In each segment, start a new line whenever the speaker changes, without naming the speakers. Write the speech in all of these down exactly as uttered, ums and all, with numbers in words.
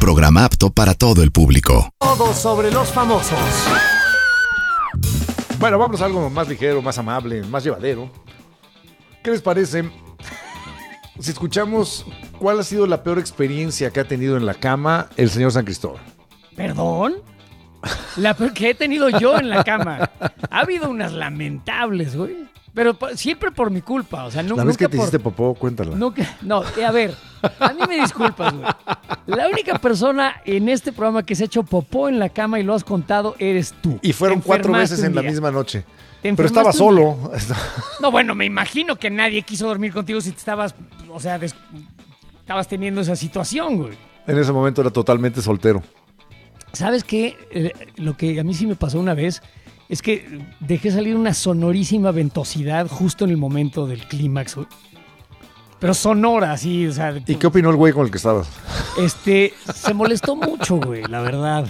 programa apto para todo el público.
Todo sobre los famosos.
Bueno, vamos a algo más ligero, más amable, más llevadero. ¿Qué les parece si escuchamos cuál ha sido la peor experiencia que ha tenido en la cama el señor San Cristóbal?
¿Perdón? La peor que he tenido yo en la cama. Ha habido unas lamentables, güey. Pero po- siempre por mi culpa. O sea, no,
La vez
nunca
que te
por...
hiciste popó, cuéntala.
Nunca... No, eh, a ver, a mí me disculpas, güey. La única persona en este programa que se ha hecho popó en la cama y lo has contado eres tú.
Y fueron
Te
cuatro
enfermaste
veces
un
en la
día.
misma noche.
Te
Pero estaba
enfermaste un
solo.
No, bueno, me imagino que nadie quiso dormir contigo si te estabas, o sea, des- estabas teniendo esa situación, güey.
En ese momento era totalmente soltero.
¿Sabes qué? Eh, lo que a mí sí me pasó una vez es que dejé salir una sonorísima ventosidad justo en el momento del clímax, güey. Pero sonora, así, o sea...
¿Y qué opinó el güey con el que estabas?
Este, se molestó mucho, güey, la verdad.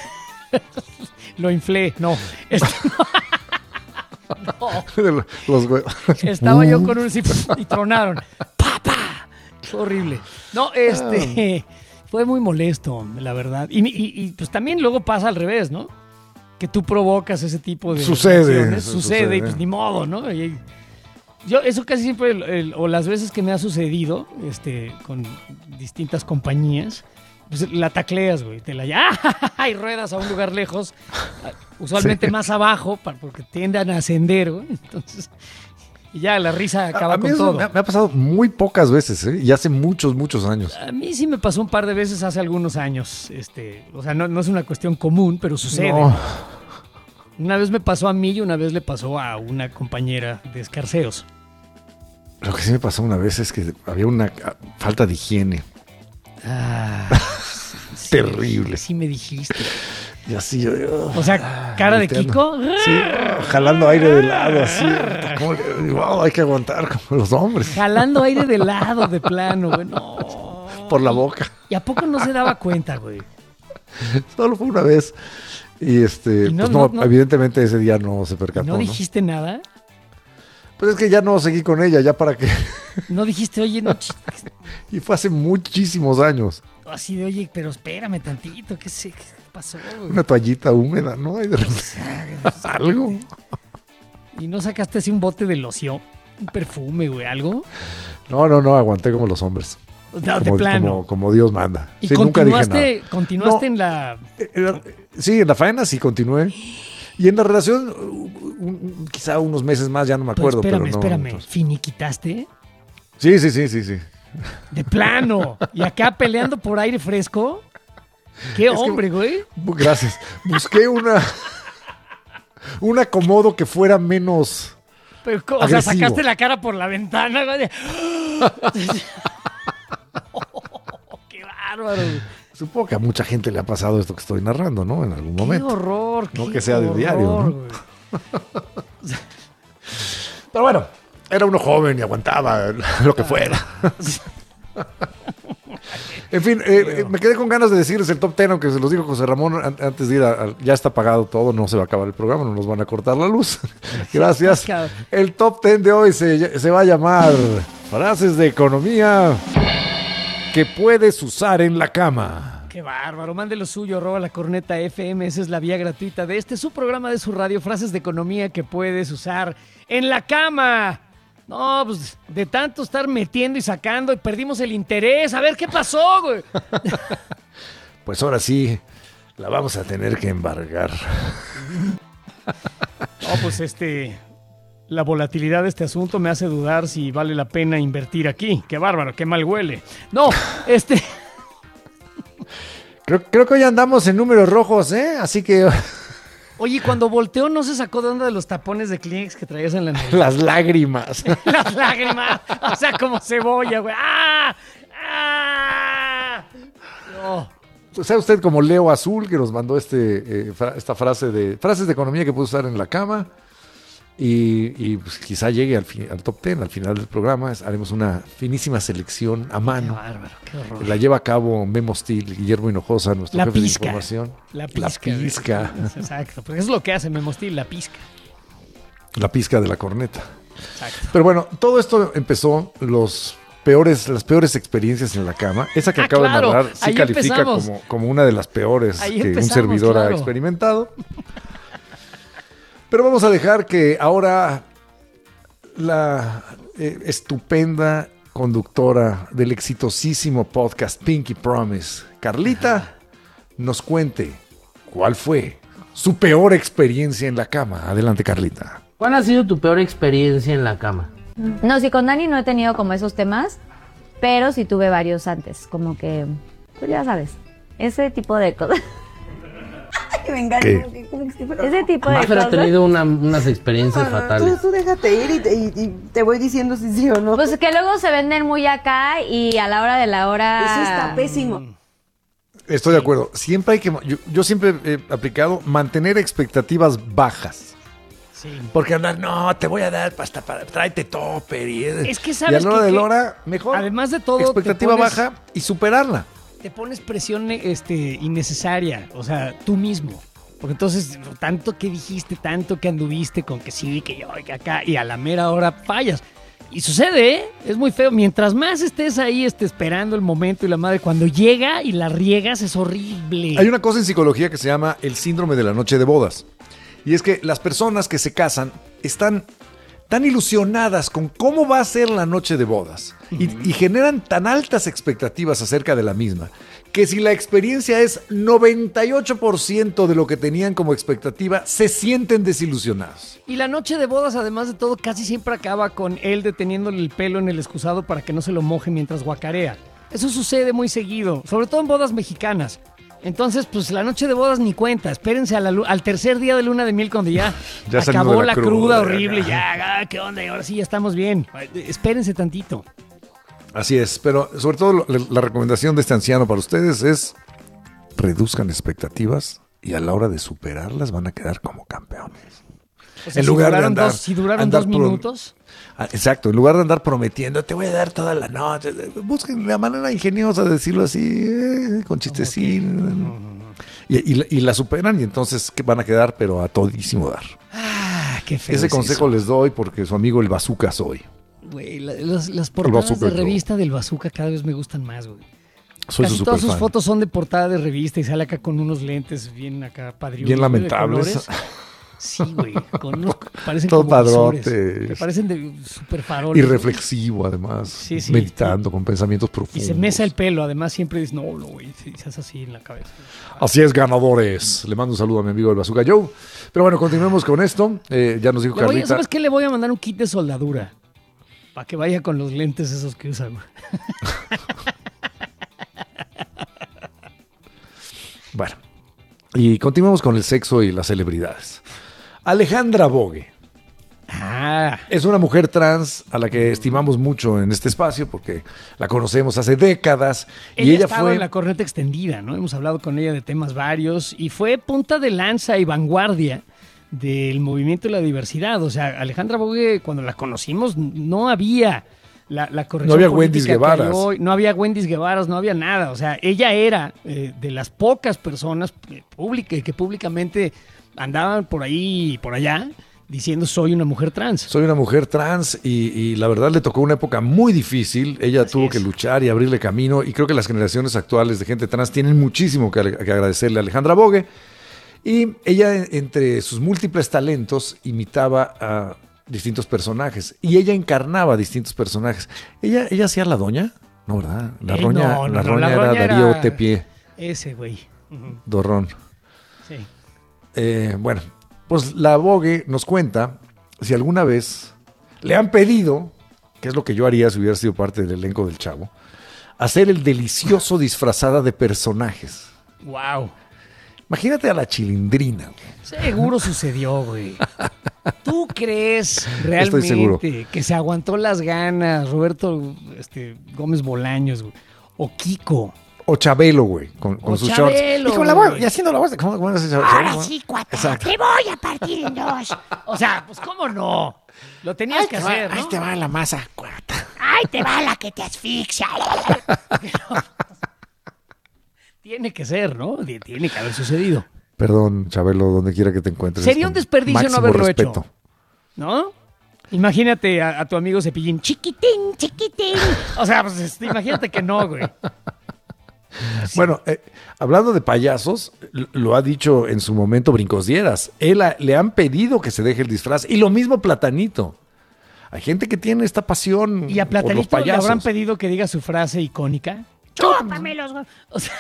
Lo inflé, no. Este, no.
Los güey.
Estaba yo con un... Y tronaron. ¡Pa, pa! Fue horrible. No, este... Fue muy molesto, la verdad. Y, y, y pues también luego pasa al revés, ¿no? Que tú provocas ese tipo de...
Sucede,
reacciones.
eso
Sucede,
sucede.
y pues ni modo, ¿no? Y- yo, eso casi siempre, el- el- o las veces que me ha sucedido, este, con distintas compañías, pues la tacleas, güey. Te la ¡ah! Y ruedas a un lugar lejos, usualmente
Sí.
más abajo, para- porque tienden a ascender, güey. Entonces, y ya la risa acaba
A, a mí
con
eso
todo.
me ha, me ha pasado muy pocas veces, ¿eh? Y hace muchos, muchos años.
A mí sí me pasó un par de veces hace algunos años. Este, o sea, no, no es una cuestión común, pero sucede.
No.
Una vez me pasó a mí y una vez le pasó a una compañera de escarceos.
Lo que sí me pasó una vez es que había una ah, falta de higiene.
Ah, sí,
Terrible.
Sí me dijiste.
Y así yo... yo-
O sea, cara de
volteando.
Kiko.
Sí, jalando aire de lado, así. Como le- digo, "Wow, hay que aguantar como los hombres.
Jalando aire de lado, de plano, güey. No.
Por la boca.
¿Y a poco no se daba cuenta, güey?
Solo fue una vez. Y este,
Y no,
pues no,
no, no.
evidentemente ese día no se
¿Y
percató.
no
¿no?
dijiste nada?
Pues es que ya no seguí con ella, ya para qué.
No dijiste, oye, no, ch-
Y fue hace muchísimos años.
así de, oye, pero espérame tantito, ¿qué, sé, qué pasó, güey?
Una toallita húmeda, ¿no? Y de repente, algo.
¿Y no sacaste así un bote de loción? ¿Un perfume, güey? ¿Algo?
No, no, no, aguanté como los hombres.
O sea, de
Como,
plano.
como, como Dios manda.
¿Y
Sí, nunca dije nada.
continuaste, continuaste
No.
en la...
Eh, era- Sí, en la faena sí continué. Y en la relación, un- un- quizá unos meses más, ya no me
Pero
acuerdo.
espérame,
pero no,
espérame.
entonces-
¿Finiquitaste?
Sí, sí, sí, sí, sí.
De plano. ¿Y acá peleando por aire fresco? ¡Qué
Es que-
hombre, güey!
Bu- Gracias. Busqué una. Un acomodo que fuera menos.
Pero, co- o sea,
agresivo.
sacaste la cara por la ventana, güey. de- Oh, ¡Qué bárbaro! güey.
Supongo que a mucha gente le ha pasado esto que estoy narrando, ¿no? En algún
¡Qué
momento.
horror!
No
qué
que sea de
horror,
diario, ¿no?
güey.
Pero bueno, era uno joven y aguantaba lo que fuera. En fin, eh, eh, me quedé con ganas de decirles el top ten, aunque se los dijo José Ramón an- antes de ir a, a- ya está pagado todo, no se va a acabar el programa, no nos van a cortar la luz. Gracias.
Cabrón.
El top ten de hoy se, se va a llamar Frases de economía que puedes usar en la cama.
¡Qué bárbaro! Mande lo suyo, arroba la corneta F M. Esa es la vía gratuita de este, su programa de su radio. Frases de economía que puedes usar en la cama. No, pues de tanto estar metiendo y sacando, y perdimos el interés. A ver qué pasó, güey.
Pues ahora sí, la vamos a tener que embargar.
No, pues este... La volatilidad de este asunto me hace dudar si vale la pena invertir aquí. ¡Qué bárbaro! ¡Qué mal huele! No, este...
Creo, creo que hoy andamos en números rojos, ¿eh? Así que
Oye, cuando volteó no se sacó de onda de los tapones de Kleenex que traías en la nariz.
las lágrimas.
Las lágrimas. O sea, como cebolla, güey. ¡Ah! ¡Ah! No.
Sea usted como Leo Azul, que nos mandó este, eh, fra- esta frase de frases de economía que puede usar en la cama. Y, y, pues, quizá llegue al, fi- al top ten, al final del programa. Es- haremos una finísima selección a
Qué
mano.
bárbaro, qué horror.
La lleva a cabo Memo Steel, Guillermo Hinojosa, nuestro
La
jefe
pizca.
de información.
La pizca.
La pizca.
güey. Exacto, porque eso es lo que hace Memo Steel, la pizca.
La pizca de la corneta.
Exacto.
Pero bueno, todo esto empezó los peores, las peores experiencias en la cama. Esa que
Ah,
acabo
claro,
de narrar sí
ahí
califica
empezamos.
como, como una de las peores
Ahí
que un
empezamos,
servidor
claro.
ha experimentado. Pero vamos a dejar que ahora la eh, estupenda conductora del exitosísimo podcast Pinky Promise, Carlita, nos cuente cuál fue su peor experiencia en la cama. Adelante, Carlita.
¿Cuál ha sido tu peor experiencia en la cama?
No, sí, con Dani no he tenido como esos temas, pero sí tuve varios antes, como que, pues ya sabes, ese tipo de cosas. Ay, me encanta.
¿Qué?
Ese tipo de
Maffer ha
cosas.
tenido una- unas experiencias
No, no,
fatales.
Tú, tú déjate ir y te, y- y te voy diciendo si sí o no.
Pues que luego se venden muy acá y a la hora de la hora...
Eso está pésimo.
Estoy de acuerdo. Siempre hay que. Yo, yo siempre he aplicado mantener expectativas bajas.
Sí.
Porque andar, no, te voy a dar hasta para. Tráete topper. Y,
Es que
y
sabes
a la hora
que-
de
que-
la hora, mejor.
además de todo, te
expectativa
pones-
baja y superarla.
Te pones presión este, innecesaria, o sea, tú mismo. Porque entonces, tanto que dijiste, tanto que anduviste con que sí, que yo, que acá, y a la mera hora fallas. Y sucede, ¿eh? Es muy feo. Mientras más estés ahí este, esperando el momento y la madre, cuando llega y la riegas es horrible.
Hay una cosa en psicología que se llama el síndrome de la noche de bodas. Y es que las personas que se casan están tan ilusionadas con cómo va a ser la noche de bodas y, y generan tan altas expectativas acerca de la misma que si la experiencia es noventa y ocho por ciento de lo que tenían como expectativa, se sienten desilusionados.
Y la noche de bodas, además de todo, casi siempre acaba con él deteniéndole el pelo en el excusado para que no se lo moje mientras guacarea. Eso sucede muy seguido, sobre todo en bodas mexicanas. Entonces, pues la noche de bodas ni cuenta. Espérense a la lu- al tercer día de luna de miel cuando ya,
Ya salimos
acabó
de la
la cruda,
cruda,
horrible.
ya.
Ya, ah, ¿qué onda? Y ahora sí ya estamos bien. Espérense tantito.
Así es, pero sobre todo lo- la recomendación de este anciano para ustedes es reduzcan expectativas y a la hora de superarlas van a quedar como campeones.
O sea,
En
si
lugar de
duraron,
andar-
dos, si duraron
andar
dos
pro-
minutos.
Ah, exacto, en lugar de andar prometiendo, te voy a dar toda la noche, busquen la manera ingeniosa de decirlo así, eh, con chistecín. Y, y la- y la superan y entonces que van a quedar, pero a todísimo dar.
Ah, qué feo.
Ese
es
consejo
eso.
les doy porque su amigo el bazooka soy.
Güey, la- las, las portadas
Bazooka
de
Joe.
revista del Bazooka cada vez me gustan más, güey.
Soy
Casi
su
todas sus
superfan.
fotos son de portada de revista y sale acá con unos lentes bien acá padriudos.
Bien
güey, de
lamentables.
colores. Sí, güey, con unos, parecen
Todo
como
padrotes.
visores. Me parecen de super faroles.
Y reflexivo además,
Sí, sí.
meditando con pensamientos
Y
profundos.
se mesa el pelo, además siempre dices, no, no, güey, sí, se hace así en la cabeza.
Así es, ganadores. Le mando un saludo a mi amigo el Bazooka Joe. Pero bueno, continuemos con esto. Eh, ya nos dijo
Le voy a-
Carlita.
¿Sabes qué? Le voy a mandar un kit de soldadura. Para que vaya con los lentes esos que usa, güey.
Bueno, y continuamos con el sexo y las celebridades. Alejandra Bogue
Ah,
es una mujer trans a la que estimamos mucho en este espacio porque la conocemos hace décadas.
ella,
y ella
estaba
fue.
en la corneta extendida, ¿no? Hemos hablado con ella de temas varios y fue punta de lanza y vanguardia del movimiento de la diversidad. O sea, Alejandra Bogue, cuando la conocimos, no había la, la corrección
No había
política
Wendy's
que hay
Guevaras.
hoy, no había Wendy's Guevaras, no había nada. O sea, ella era eh, de las pocas personas eh, públicas que públicamente andaban por ahí y por allá diciendo soy una mujer trans.
Soy una mujer trans y, y la verdad le tocó una época muy difícil. Ella
Así
tuvo
es.
que luchar y abrirle camino y creo que las generaciones actuales de gente trans tienen muchísimo que, que agradecerle a Alejandra Bogue. Y ella, en- entre sus múltiples talentos, imitaba a distintos personajes y ella encarnaba distintos personajes. ¿Ella, ella hacía la doña? No, ¿verdad? La
Eh,
roña,
no, no,
la
no,
roña
la
era
roña
Darío
era-
Tepié,
Ese güey. Ujú,
Dorrón.
sí.
Eh, bueno, pues la Bogue nos cuenta si alguna vez le han pedido, que es lo que yo haría si hubiera sido parte del elenco del Chavo, hacer el delicioso disfrazada de personajes.
Wow.
Imagínate a la Chilindrina. Güey.
Seguro sucedió, güey. ¿Tú crees
Estoy seguro.
realmente que se aguantó las ganas Roberto este, Gómez Bolaños, güey? O Kiko.
O Chabelo, güey, con, con
O
sus
Chabelo,
shorts. Y, con la voz,
güey.
y haciendo la voz de... ¿Cómo, cómo hace Chabelo?
Ahora
¿Cómo?
sí, cuata,
Exacto.
te voy a partir en dos.
O sea, pues cómo no. Lo tenías
Ahí
que
te va,
hacer,
ahí
¿no?
te
va la masa, cuarta.
Ay, te va la que te asfixia.
Tiene que ser, ¿no? Tiene que haber sucedido.
Perdón, Chabelo, donde quiera que te encuentres.
Sería
con
un desperdicio no
máximo
haberlo
respeto.
hecho. ¿No? Imagínate a, a tu amigo Cepillín, chiquitín, chiquitín. O sea, pues este, imagínate que no, güey.
Bueno, eh, hablando de payasos, l- lo ha dicho en su momento Brincos Dieras. Él a- le han pedido que se deje el disfraz. Y lo mismo Platanito. Hay gente que tiene esta pasión
Y a
por los
Platanito le
payasos.
habrán pedido que diga su frase icónica.
Chúpame los huevos.
O sea,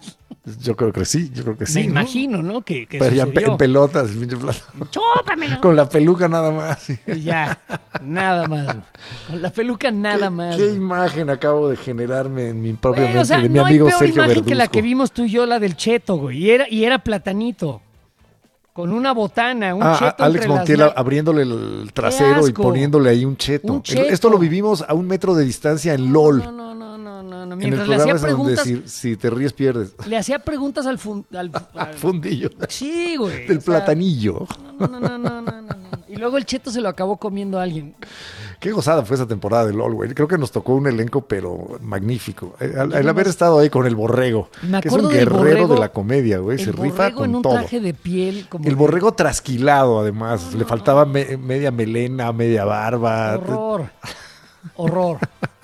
Yo creo que sí, yo creo que sí.
me
¿no?
imagino, ¿no? Que, que
Pero ya en pe-
sucedió.
en pelotas, el pinche Platano.
Chúpame los
Con la peluca nada más. sí.
Y ya, nada más. güey. Con la peluca nada más.
¿Qué
güey.
imagen acabo de generarme en mi propia
Güey,
mente
o sea,
de mi
no hay
amigo
peor
Sergio
imagen
Verduzco?
que la que vimos tú y yo, la del Cheto, güey. Y era, y era Platanito. Con una botana, un
Ah, a-
cheto
Alex
entre las
Montiel
ma-
abriéndole el trasero y
asco!
poniéndole ahí un cheto.
Un cheto.
Esto lo vivimos a un metro de distancia en LOL.
No, no, no, no, no, no.
en el
Mientras le
programa
hacía
es donde
preguntas,
si, si te ríes pierdes.
le hacía preguntas al, fun- al- al-
Fundillo.
sí, güey.
Del
o sea,
platanillo.
No, no, no, no, no, no, no. Y luego el cheto se lo acabó comiendo a alguien.
Qué gozada fue esa temporada de LOL, güey. Creo que nos tocó un elenco, pero magnífico. El, el
Yo
haber
nomás-
estado ahí con el borrego,
Me
que es un
acuerdo del
guerrero
borrego-
de la comedia, güey. Se
El
rifa
borrego
con
en un
todo.
traje de piel como
El
de-
borrego trasquilado, además. Le faltaba me- media melena, media barba.
Horror. Horror.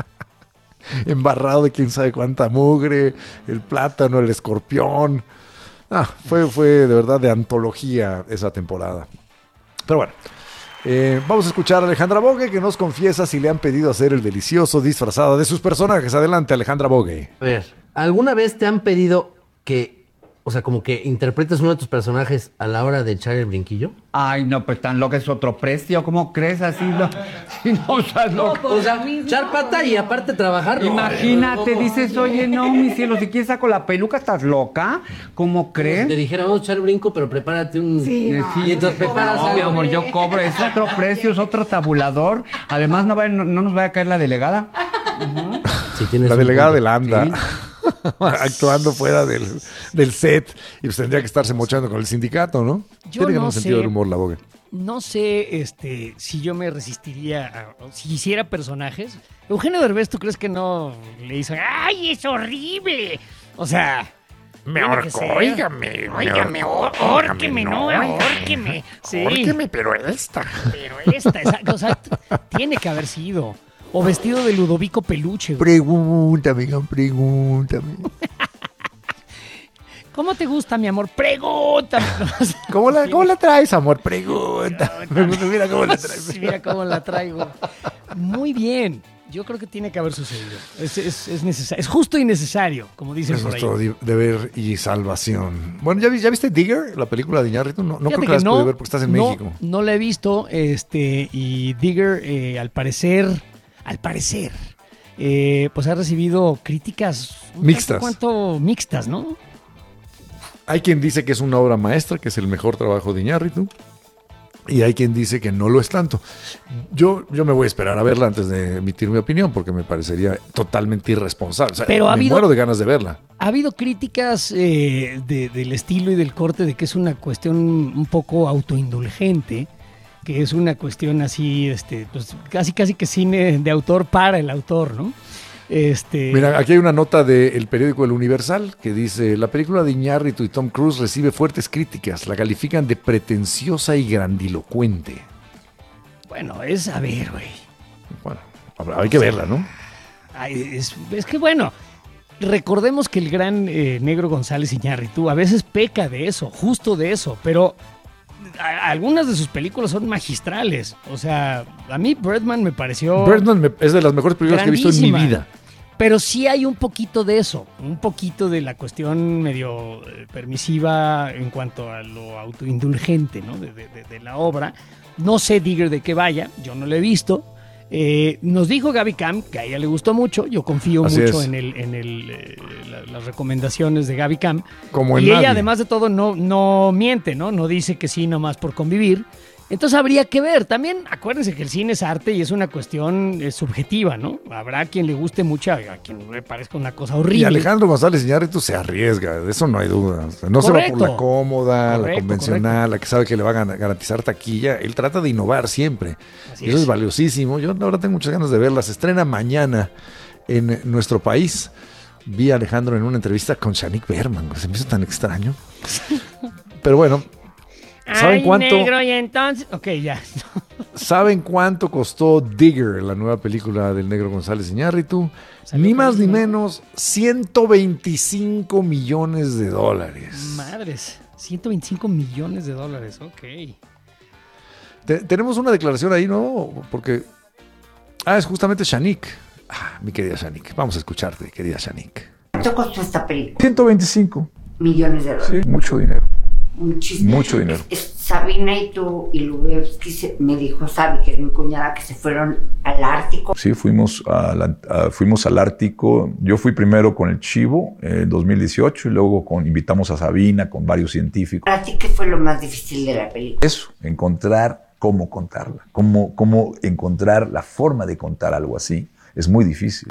Embarrado de quién sabe cuánta mugre. El plátano, el escorpión. Ah, fue, fue de verdad de antología esa temporada. Pero bueno. Eh, vamos a escuchar a Alejandra Bogue, que nos confiesa si le han pedido hacer el delicioso disfrazado de sus personajes. Adelante, Alejandra Bogue.
A ver, ¿alguna vez te han pedido que, o sea, como que interpretes uno de tus personajes a la hora de echar el brinquillo?
Ay, no, pues tan loco es otro precio. ¿Cómo crees así? No, si no estás loco.
O sea, echar pata y aparte trabajar. no,
Imagínate,
no,
dices, oye, no, mi cielo, si quieres saco la peluca, ¿estás loca? ¿Cómo
Te
crees?
dijera, vamos a echar brinco, pero prepárate un...
Eh, sí,
y entonces preparas
no,
algo.
mi amor, yo cobro, es otro precio, es otro tabulador. Además, no, va- no, no nos vaya a caer la delegada.
Si tienes
La
un
delegada
punto.
de la ANDA.
Sí.
Actuando fuera del, del set. Y pues tendría que estarse mochando con el sindicato, ¿no?
Yo
Tiene que
no
un sentido
sé.
del humor la Bogue.
No sé este, si yo me resistiría a, si hiciera personajes. Eugenio Derbez, ¿tú crees que no le hizo?
¡Ay, es horrible!
O sea,
Me
tiene que
ahorcó,
ser.
óigame. Óigame, ahórqueme, no, ahórqueme.
Sí.
Ahórqueme, pero esta.
Pero esta, esa, o sea, t- tiene que haber sido. O vestido de Ludovico Peluche. güey.
Pregúntame, hija, pregúntame.
¿Cómo te gusta, mi amor? Pregúntame. O sea,
¿Cómo la, ¿Cómo la traes, amor? Pregúntame. Mira cómo la traes.
sí, mira cómo la traigo. Muy bien. Yo creo que tiene que haber sucedido. Es, es, es necesario. Es justo y necesario, como dicen
Es
por ahí.
nuestro di- deber y salvación. Bueno, ¿ya, vi- ya viste Digger, la película de Iñárritu? No, no creo
Fíjate
que la has podido ver porque estás en
no,
México.
No la he visto, este, y Digger, eh, al parecer, al parecer, eh, pues ha recibido críticas un
Mixtas.
tanto cuanto mixtas, ¿no?
Hay quien dice que es una obra maestra, que es el mejor trabajo de Iñárritu. Y hay quien dice que no lo es tanto. Yo, yo me voy a esperar a verla antes de emitir mi opinión porque me parecería totalmente irresponsable. O sea,
Pero ha
me
habido-
muero de ganas de verla.
Ha habido críticas eh, de- del estilo y del corte de que es una cuestión un poco autoindulgente, que es una cuestión así, este, pues casi casi que cine de autor para el autor, ¿no? Este,
Mira, aquí hay una nota del periódico El Universal que dice: la película de Iñárritu y Tom Cruise recibe fuertes críticas, la califican de pretenciosa y grandilocuente.
bueno, es a ver, güey.
Bueno, habrá- hay que verla, ¿no?
Ay, es, es que bueno, recordemos que el gran eh, Negro González Iñárritu a veces peca de eso, justo de eso, pero a- algunas de sus películas son magistrales. O sea, a mí Birdman me pareció...
Birdman me- es de las mejores películas que he visto en mi
grandísima.
vida.
Pero sí hay un poquito de eso, un poquito de la cuestión medio eh, permisiva en cuanto a lo autoindulgente, ¿no? de, de- de- de la obra. No sé Digger de qué vaya, yo no lo he visto. Eh, nos dijo Gaby Cam que a ella le gustó mucho, yo confío
Así
mucho
es.
en, el, en el, eh, la- las recomendaciones de Gaby Cam.
Como en
Y ella
nadie.
además de todo no, no miente, ¿no? No dice que sí nomás por convivir. Entonces habría que ver. También acuérdense que el cine es arte y es una cuestión eh, subjetiva, ¿no? Habrá quien le guste mucho, a a quien le parezca una cosa horrible.
Y Alejandro González Iñárritu se arriesga, de eso no hay duda. O sea, no se va por
Correcto.
la cómoda,
Correcto,
la convencional, la que sabe que le va a gan- garantizar taquilla. Él trata de innovar siempre.
Así
Y eso es.
es.
valiosísimo. Yo ahora tengo muchas ganas de verla. Se estrena mañana en nuestro país. Vi a Alejandro en una entrevista con Shanik Berman. Se me hizo tan extraño. Pero bueno, ¿Saben
Ay,
cuánto?
negro, y entonces... Ok, ya.
¿Saben cuánto costó Digger, la nueva película del negro González Iñárritu?
Salió
Ni más ni
carísimo.
menos, ciento veinticinco millones de dólares.
Madres, ciento veinticinco millones de dólares, ok.
Te- tenemos una declaración ahí, ¿no? Porque... Ah, es justamente Shanik. Ah, mi querida Shanik. Vamos a escucharte, querida Shanik.
¿Cuánto costó esta película?
ciento veinticinco.
Millones de dólares.
Sí, mucho dinero.
Muchísimo.
Mucho dinero.
Es- es- Sabina y tú y Lubevsky se- me dijo, Sabi, que es mi cuñada, que se fueron al Ártico.
Sí, fuimos, a la- a- fuimos al Ártico. Yo fui primero con el Chivo en dos mil dieciocho y luego con, invitamos a Sabina con varios científicos.
¿Para ti qué fue lo más difícil de la película?
Eso, encontrar cómo contarla, cómo, cómo encontrar la forma de contar algo así. Es muy difícil.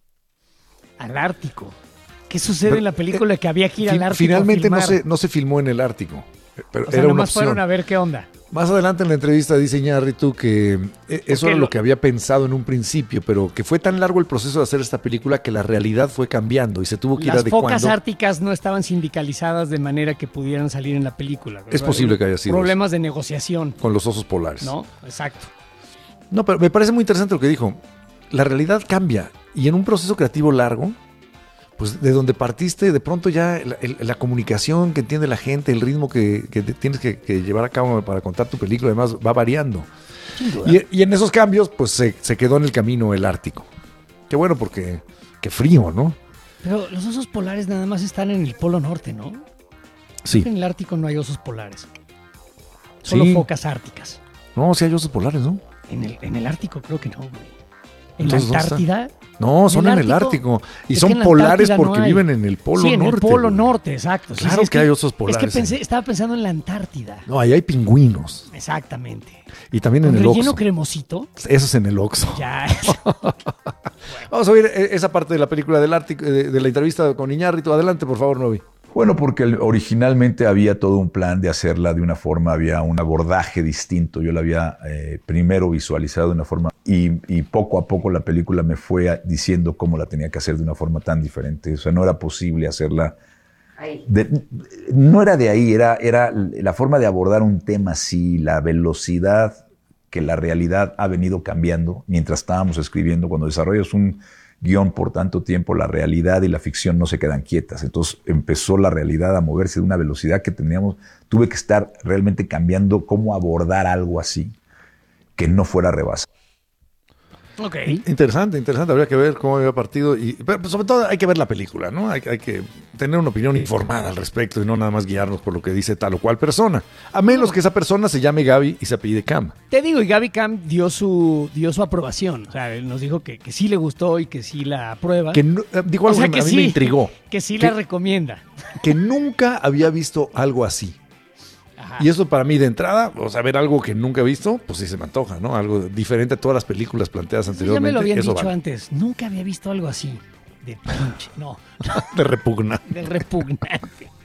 Al Ártico. ¿Qué sucede
Pero,
en la película que había que ir al
Fin-
Ártico
Finalmente
a
no
filmar?
se, no se filmó en el Ártico, pero
O sea,
era una
nomás
opción.
fueron a ver qué onda.
Más adelante en la entrevista dice Iñárritu que eh, eso era
lo-
lo que había pensado en un principio, pero que fue tan largo el proceso de hacer esta película que la realidad fue cambiando y se tuvo que ir
Las
adecuando.
focas árticas no estaban sindicalizadas de manera que pudieran salir en la película.
Es posible que haya sido
Problemas de negociación,
con los osos polares.
¿no? Exacto.
No, pero me parece muy interesante lo que dijo. La realidad cambia y en un proceso creativo largo, pues de donde partiste, de pronto ya la, el- la comunicación que entiende la gente, el ritmo que, que te tienes que, que llevar a cabo para contar tu película, además va variando. Y, y en esos cambios, pues se, se quedó en el camino el Ártico. Qué bueno porque qué frío, ¿no?
Pero los osos polares nada más están en el Polo Norte, ¿no?
Sí.
En el Ártico no hay osos polares. Solo
Sí.
focas árticas.
No, sí hay osos polares, ¿no?
En el, en el Ártico creo que no, güey. En
Entonces,
la
¿dónde está?
Antártida.
No, son en el Ártico. Y
Es
son
que en la
polares
Antártida no
porque
hay.
viven en el Polo
Sí, en
Norte.
el Polo
güey.
Norte, exacto. Sí,
Claro
sí, es
que hay osos polares,
Es que pensé,
sí.
estaba pensando en la Antártida.
No, ahí hay pingüinos.
Exactamente.
Y también
Con
en el
relleno
Oxxo.
cremosito.
Eso es en el Oxxo.
Ya.
Vamos a ver eh, esa parte de la película del Ártico, de, de la entrevista con Iñárritu. Adelante, por favor, Novi.
Bueno, porque el- originalmente había todo un plan de hacerla de una forma, había un abordaje distinto. Yo la había eh, primero visualizado de una forma y, y poco a poco la película me fue a- diciendo cómo la tenía que hacer de una forma tan diferente. O sea, no era posible hacerla.
Ahí.
de- no era de ahí, era, era la forma de abordar un tema así, la velocidad que la realidad ha venido cambiando mientras estábamos escribiendo. Cuando desarrollas un guión por tanto tiempo, la realidad y la ficción no se quedan quietas. Entonces empezó la realidad a moverse de una velocidad que teníamos. Tuve que estar realmente cambiando cómo abordar algo así que no fuera rebasado.
Ok.
Interesante, interesante. Habría que ver cómo había partido. Y, pero pues, sobre todo hay que ver la película, ¿no? Hay, hay que tener una opinión informada al respecto y no nada más guiarnos por lo que dice tal o cual persona. A menos que esa persona se llame Gaby y se apellide Cam.
Te digo, y Gaby Cam dio su, dio su aprobación. O sea, él nos dijo que, que sí le gustó y que sí la aprueba.
Que no- eh, dijo algo
O sea,
que, a mí
sí,
me intrigó.
Que sí
Que-
la recomienda.
Que nunca había visto algo así.
Ajá.
Y eso para mí de entrada, o sea, ver algo que nunca he visto, pues sí se me antoja, ¿no? Algo diferente a todas las películas planteadas
Sí, ya
anteriormente.
me lo habían
eso
dicho
vale.
antes. Nunca había visto algo así. De pinche. No,
De repugna.
de repugnante.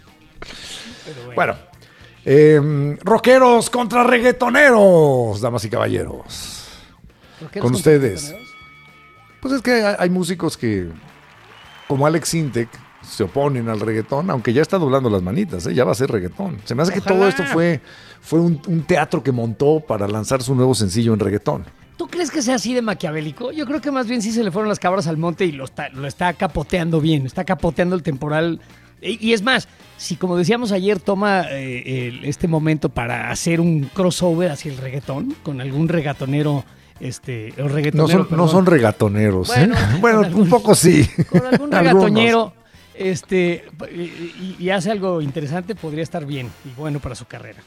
Pero bueno.
Bueno, eh, rockeros contra reggaetoneros, damas y caballeros.
¿Rockeros
con
contra
ustedes.
reggaetoneros?
Pues es que hay, hay músicos que, como Alex Sintek, se oponen al reggaetón, aunque ya está doblando las manitas, ¿eh? Ya va a ser reggaetón. Se me hace que
Ojalá.
todo esto fue, fue un, un teatro que montó para lanzar su nuevo sencillo en reggaetón.
¿Tú crees que sea así de maquiavélico? Yo creo que más bien sí se le fueron las cabras al monte y lo está, lo está capoteando bien, está capoteando el temporal. Y, y es más, si como decíamos ayer toma eh, el- este momento para hacer un crossover hacia el reggaetón, con algún reggaetonero, este, o
No
reggaetonero,
son, no
perdón,
son reggaetoneros, ¿eh?
Bueno,
Bueno,
con algún-
un poco sí.
con algún
Algunos.
reggaetonero, este, y, y hace algo interesante, podría estar bien y bueno para su carrera.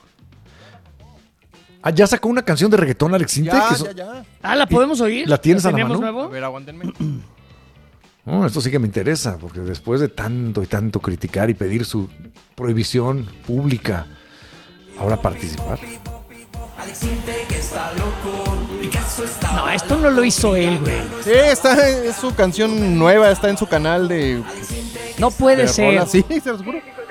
Ah, ya sacó una canción de reggaetón Alex Sintek.
Ya,
que eso-
ya, ya.
Ah, ¿la podemos oír?
¿La tienes a la
tenemos
mano?
nuevo?
A ver, aguántenme.
No, esto sí que me interesa, porque después de tanto y tanto criticar y pedir su prohibición pública, ahora participar.
No, esto no lo hizo él, güey.
Sí, está, es su canción nueva, está en su canal de...
No puede
de
ser.
rolas. Sí, se los juro.